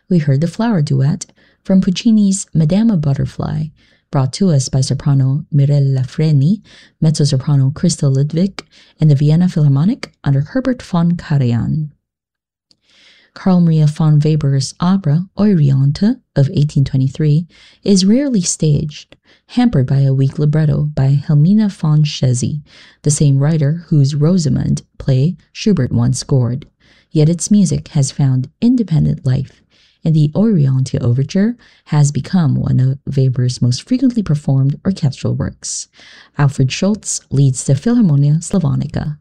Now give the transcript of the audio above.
We heard the Flower Duet from Puccini's Madama Butterfly, brought to us by soprano Mirella Freni, mezzo-soprano Christa Ludwig, and the Vienna Philharmonic under Herbert von Karajan. Carl Maria von Weber's opera Euryanthe of 1823 is rarely staged, hampered by a weak libretto by Helmina von Schesy, the same writer whose Rosamund play Schubert once scored. Yet its music has found independent life, and the Euryanthe Overture has become one of Weber's most frequently performed orchestral works. Alfred Schultz leads the Philharmonia Slavonica.